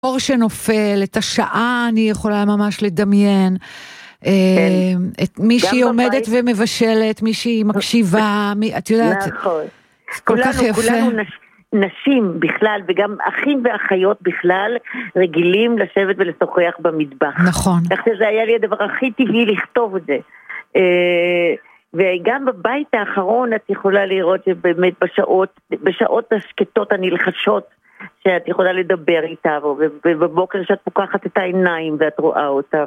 אור שנופל, את השעה אני יכולה ממש לדמיין, את מישהי עומדת ומבשלת, מישהי מקשיבה, את יודעת, נכון. כל כך יפה. כולנו נשים בכלל, וגם אחים ואחיות בכלל, רגילים לשבת ולשוחח במטבח. נכון. כך שזה היה לי הדבר הכי טבעי לכתוב את זה. וגם בבית האחרון את יכולה לראות שבאמת בשעות השקטות הנלחשות, שאת יכולה לדבר איתה, ובבוקר שאת פוקחת את העיניים ואת רואה אותה,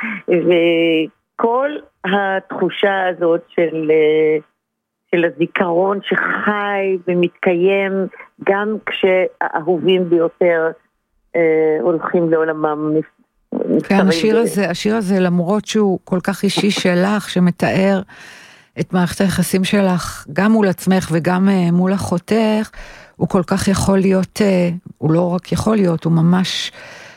וכל התחושה הזאת של הזיכרון שחי ומתקיים, גם כשהאהובים ביותר הולכים לעולמם. כן, השיר הזה, למרות שהוא כל כך אישי שלך, שמתאר את מערכת היחסים שלך, גם מול עצמך וגם מול אחותך, הוא כל כך יכול להיות, הוא לא רק יכול להיות, הוא ממש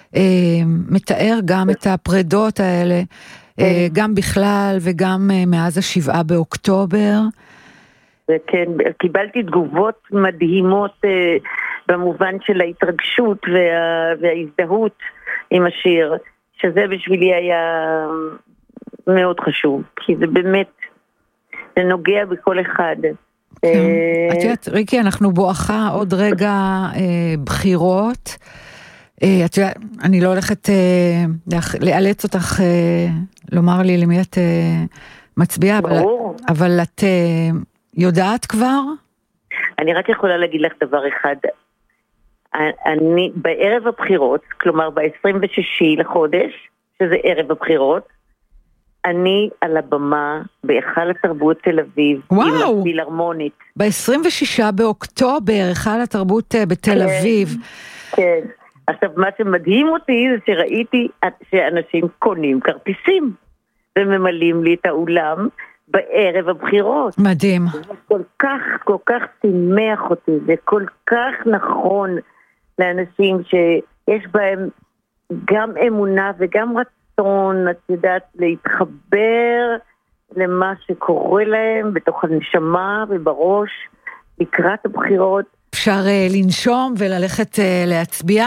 מתאר גם את הפרדות האלה, גם בכלל וגם מאז 7 באוקטובר. וכן, קיבלתי תגובות מדהימות במובן של ההתרגשות וההזדהות עם השיר, שזה בשבילי היה מאוד חשוב, כי זה באמת, זה נוגע בכל אחד. את יודעת, ריקי, אנחנו בואכה עוד רגע בחירות. את יודעת, אני לא הולכת לאלץ אותך לומר לי למי את מצביעה, אבל את יודעת כבר? אני רק יכולה להגיד לך דבר אחד. אני בערב הבחירות, כלומר ב-26 לחודש, שזה ערב הבחירות, אני על הבמה בהיכל התרבות תל אביב, עם הפילהרמונית. ב-26 באוקטובר, היכל התרבות בתל אביב. כן. עכשיו, מה שמדהים אותי זה שראיתי שאנשים קונים כרטיסים, וממלאים לי את האולם בערב הבחירות. מדהים. זה כל כך שימח אותי, זה כל כך נכון לאנשים שיש בהם גם אמונה וגם רצון, את יודעת, להתחבר למה שקורה להם בתוך הנשמה ובראש לקראת הבחירות. אפשר לנשום וללכת להצביע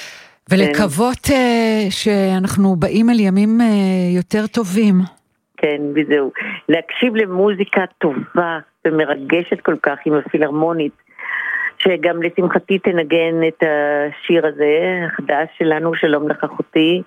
ולקוות שאנחנו באים אל ימים יותר טובים. כן, וזהו. להקשיב למוזיקה טובה ומרגשת כל כך עם הפילהרמונית, שגם לשמחתי תנגן את השיר הזה, החדש שלנו, שלום לך אחותי,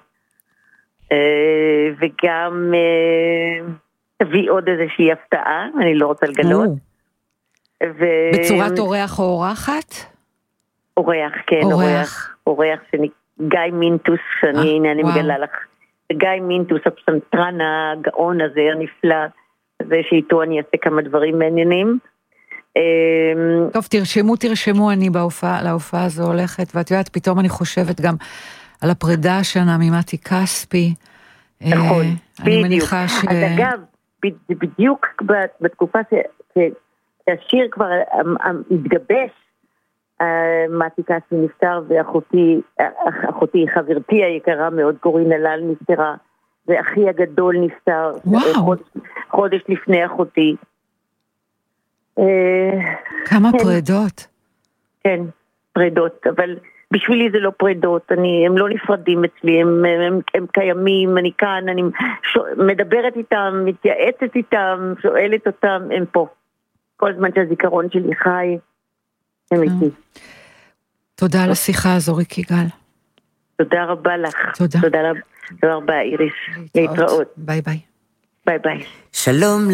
וגם תביא עוד איזושהי הפתעה, אני לא רוצה לגלות. בצורת אורח או אורחת? אורח, כן, אורח, גיא מינטוס, אני מגלה לך. גיא מינטוס, הפסנתרן הגאון הזה, הנפלא, זה שאיתו אני אעשה כמה דברים מעניינים. טוב, תרשמו, אני להופעה הזו הולכת, ואת יודעת, פתאום אני חושבת גם על הפרידה השנה ממתי כספי. נכון, בדיוק. אז אגב, בדיוק בתקופה שהשיר כבר התגבש, מתי כספי נפטר, ואחותי, חברתי היקרה מאוד, קורין הלל נפטרה, ואחי הגדול נפטר, חודש לפני אחותי. כמה פרידות. כן, פרידות, אבל בשבילי זה לא פרידות, הם לא נפרדים אצלי, הם קיימים, אני כאן, אני מדברת איתם, מתייעצת איתם, שואלת אותם, הם פה. כל זמן שהזיכרון שלי חי, הם איתי. תודה על השיחה הזו, ריקי גל. תודה רבה לך. תודה רבה, איריס. להתראות. ביי ביי. ביי ביי. שלום.